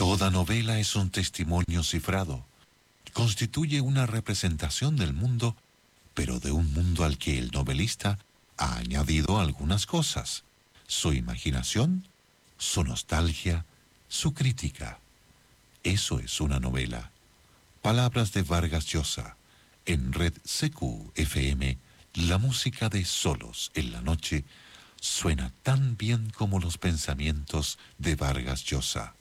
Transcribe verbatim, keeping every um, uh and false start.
Toda novela es un testimonio cifrado. Constituye una representación del mundo, pero de un mundo al que el novelista ha añadido algunas cosas: su imaginación, su nostalgia, su crítica. Eso es una novela. Palabras de Vargas Llosa. En Red C Q F M, la música de Solos en la Noche suena tan bien como los pensamientos de Vargas Llosa.